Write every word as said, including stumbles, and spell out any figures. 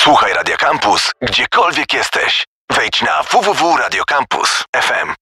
Słuchaj Radio Campus, gdziekolwiek jesteś. Wejdź na w w w kropka radio campus kropka f m.